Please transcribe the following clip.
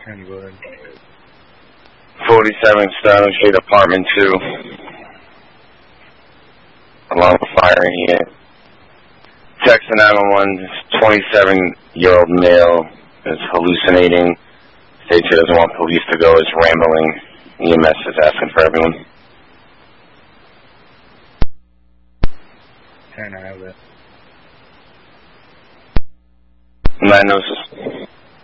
10, go ahead. 47 Sterling Street, apartment 2. Alarm fire here. Text to 911, 27-year-old male is hallucinating. States he doesn't want police to go, is rambling. EMS is asking for everyone. 10, I have that. Diagnosis.